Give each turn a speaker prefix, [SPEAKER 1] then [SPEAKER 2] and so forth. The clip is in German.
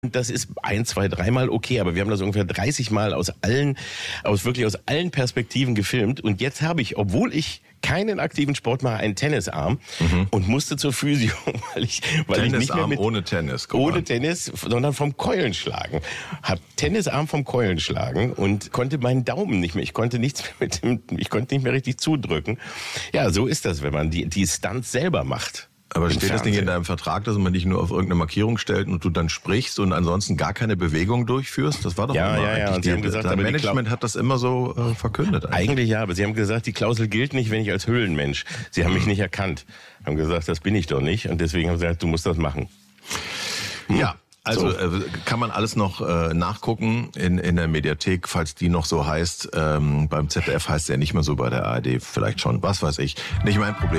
[SPEAKER 1] Das ist 1, 2, 3-mal okay, aber wir haben das ungefähr 30 Mal wirklich aus allen Perspektiven gefilmt. Und jetzt habe ich, obwohl ich keinen aktiven Sport mache, einen Tennisarm und musste zur Physio, weil ich nicht mehr
[SPEAKER 2] ohne Tennis,
[SPEAKER 1] sondern vom Keulenschlagen. Hab Tennisarm vom Keulenschlagen und konnte meinen Daumen nicht mehr. Ich konnte nicht mehr richtig zudrücken. Ja, so ist das, wenn man die Stunts selber macht.
[SPEAKER 2] Aber steht das nicht in deinem Vertrag, dass man dich nur auf irgendeine Markierung stellt und du dann sprichst und ansonsten gar keine Bewegung durchführst? Das war doch immer eigentlich.
[SPEAKER 1] Und Sie haben gesagt,
[SPEAKER 2] das Management hat das immer so verkündet.
[SPEAKER 1] Eigentlich ja, aber Sie haben gesagt, die Klausel gilt nicht, wenn ich als Höhlenmensch. Sie haben mich nicht erkannt. Haben gesagt, das bin ich doch nicht. Und deswegen haben Sie gesagt, du musst das machen.
[SPEAKER 2] Ja. Also kann man alles noch nachgucken in der Mediathek, falls die noch so heißt. Beim ZDF heißt es ja nicht mehr so, bei der ARD vielleicht schon. Was weiß ich. Nicht mein Problem.